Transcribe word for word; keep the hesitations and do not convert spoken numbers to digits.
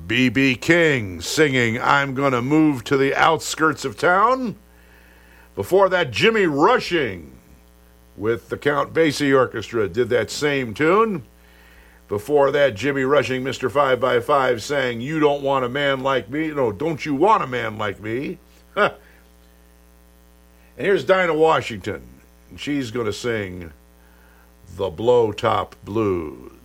B B. King singing I'm Gonna Move to the Outskirts of Town. Before that, Jimmy Rushing with the Count Basie Orchestra did that same tune. Before that, Jimmy Rushing, Mister five by five, sang You Don't Want a Man Like Me. No, Don't You Want a Man Like Me. And here's Dinah Washington, and she's going to sing The Blow Top Blues.